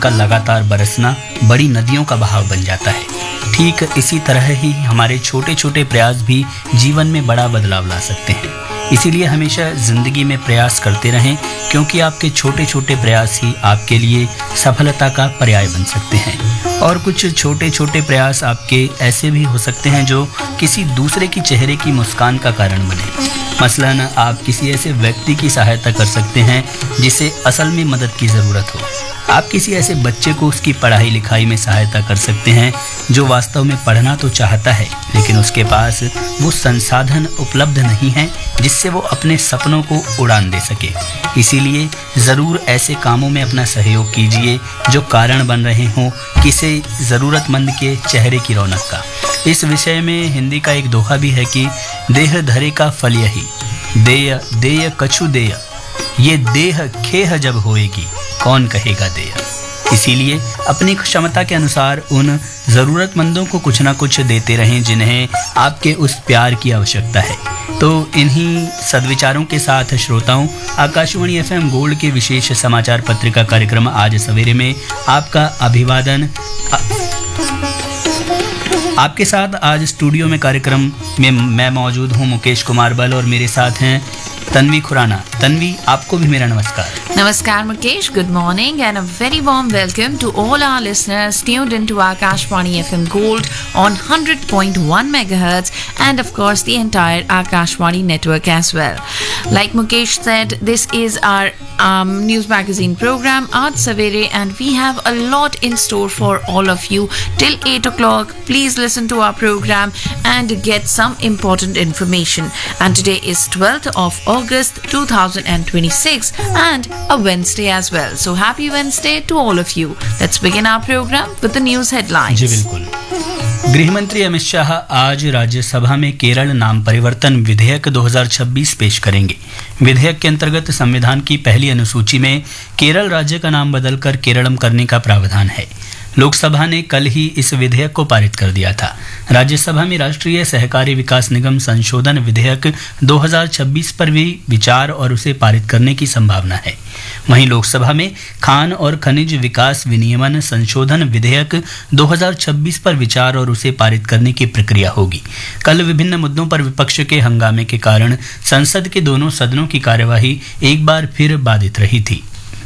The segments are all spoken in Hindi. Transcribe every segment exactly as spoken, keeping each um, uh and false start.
का लगातार बरसना बड़ी नदियों का बहाव बन जाता है। ठीक इसी तरह ही हमारे छोटे छोटे प्रयास भी जीवन में बड़ा बदलाव ला सकते हैं। इसीलिए हमेशा जिंदगी में प्रयास करते रहें, क्योंकि आपके छोटे छोटे प्रयास ही आपके लिए सफलता का पर्याय बन सकते हैं। और कुछ छोटे छोटे प्रयास आपके ऐसे भी हो सकते हैं जो किसी दूसरे की चेहरे की मुस्कान का कारण बने। मसलन आप किसी ऐसे व्यक्ति की सहायता कर सकते हैं जिसे असल में मदद की ज़रूरत हो। आप किसी ऐसे बच्चे को उसकी पढ़ाई लिखाई में सहायता कर सकते हैं जो वास्तव में पढ़ना तो चाहता है, लेकिन उसके पास वो संसाधन उपलब्ध नहीं है जिससे वो अपने सपनों को उड़ान दे सके। इसीलिए ज़रूर ऐसे कामों में अपना सहयोग कीजिए जो कारण बन रहे हों किसी ज़रूरतमंद के चेहरे की रौनक का। इस विषय में हिंदी का एक दोहा भी है कि देह धरे का फल यही, देय देय कछु देय, ये देह खेह जब होएगी कौन कहेगा देय। इसीलिए अपनी क्षमता के अनुसार उन ज़रूरतमंदों को कुछ ना कुछ देते रहें जिन्हें आपके उस प्यार की आवश्यकता है। तो इन्हीं सद्विचारों के साथ श्रोताओं, आकाशवाणी एफएम गोल्ड के विशेष समाचार पत्रिका कार्यक्रम आज सवेरे में आपका अभिवादन। आ... आपके साथ आज स्टूडियो में कार्यक्रम में मैं मौजूद हूं मुकेश कुमार बल और मेरे साथ हैं तन्वी खुराना। तन्वी, आपको भी मेरा नमस्कार। Namaskar Mukesh, good morning and a very warm welcome to all our listeners tuned into Akashvani F M Gold on one hundred point one megahertz and of course the entire Akashvani network as well. Like Mukesh said, this is our um, news magazine program Aaj Savere, and we have a lot in store for all of you till eight o'clock. Please listen to our program and get some important information. And today is twelfth of August two thousand twenty-six and a Wednesday as well. So happy Wednesday to all of you. Let's begin our program with the news headlines. जी बिल्कुल। गृह मंत्री अमित शाह आज राज्यसभा में केरल नाम परिवर्तन विधेयक दो हज़ार छब्बीस पेश करेंगे। विधेयक के अंतर्गत संविधान की पहली अनुसूची में केरल राज्य का नाम बदलकर केरलम करने का प्रावधान है। लोकसभा ने कल ही इस विधेयक को पारित कर दिया था। राज्यसभा में राष्ट्रीय सहकारी विकास निगम संशोधन विधेयक दो हज़ार छब्बीस पर भी विचार और उसे पारित करने की संभावना है। वहीं लोकसभा में खान और खनिज विकास विनियमन संशोधन विधेयक दो हज़ार छब्बीस पर विचार और उसे पारित करने की प्रक्रिया होगी। कल विभिन्न मुद्दों पर विपक्ष के हंगामे के कारण संसद के दोनों सदनों की कार्यवाही एक बार फिर बाधित रही थी।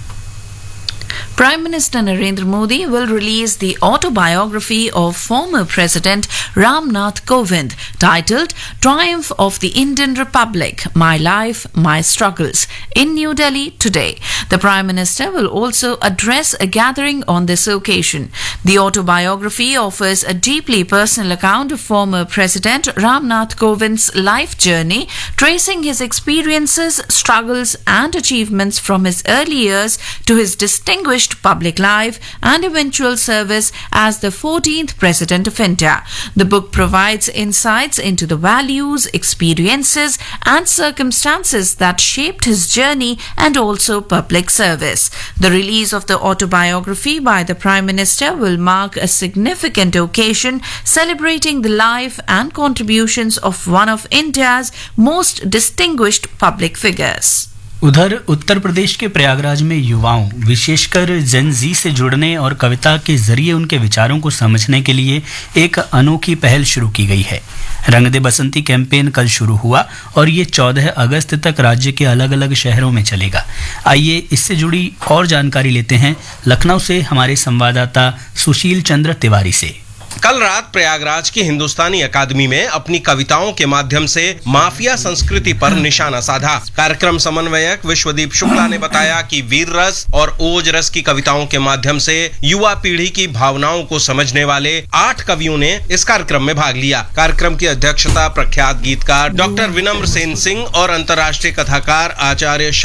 Prime Minister Narendra Modi will release the autobiography of former President Ram Nath Kovind titled Triumph of the Indian Republic, My Life, My Struggles in New Delhi today. The Prime Minister will also address a gathering on this occasion. The autobiography offers a deeply personal account of former President Ram Nath Kovind's life journey, tracing his experiences, struggles and achievements from his early years to his distinguished public life and eventual service as the fourteenth President of India. The book provides insights into the values, experiences and circumstances that shaped his journey and also public service. The release of the autobiography by the Prime Minister will mark a significant occasion celebrating the life and contributions of one of India's most distinguished public figures. उधर उत्तर प्रदेश के प्रयागराज में युवाओं, विशेषकर जेन जी से जुड़ने और कविता के जरिए उनके विचारों को समझने के लिए एक अनोखी पहल शुरू की गई है। रंग दे बसंती कैंपेन कल शुरू हुआ और ये चौदह अगस्त तक राज्य के अलग अलग शहरों में चलेगा। आइए इससे जुड़ी और जानकारी लेते हैं लखनऊ से हमारे संवाददाता सुशील चंद्र तिवारी से। कल रात प्रयागराज की हिंदुस्तानी अकादमी में अपनी कविताओं के माध्यम से माफिया संस्कृति पर निशाना साधा। कार्यक्रम समन्वयक विश्वदीप शुक्ला ने बताया कि वीर रस और ओज रस की कविताओं के माध्यम से युवा पीढ़ी की भावनाओं को समझने वाले आठ कवियों ने इस कार्यक्रम में भाग लिया। कार्यक्रम की अध्यक्षता प्रख्यात गीतकार डॉक्टर विनम्र सेन सिंह और अंतर्राष्ट्रीय कथाकार आचार्य